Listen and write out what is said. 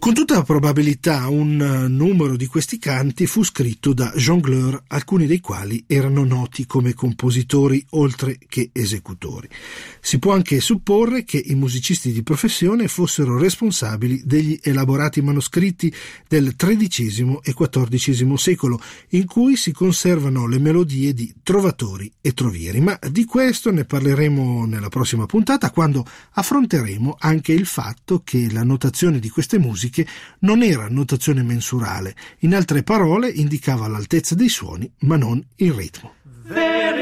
Con tutta probabilità un numero di questi canti fu scritto da jongleur, alcuni dei quali erano noti come compositori oltre che esecutori. Si può anche supporre che i musicisti di professione fossero responsabili degli elaborati manoscritti del XIII e XIV secolo, in cui si conservano le melodie di trovatori e trovieri. Ma di questo ne parleremo nella prossima puntata, quando affronteremo anche il fatto che la notazione di queste musiche non era notazione mensurale, in altre parole indicava l'altezza dei suoni ma non il ritmo.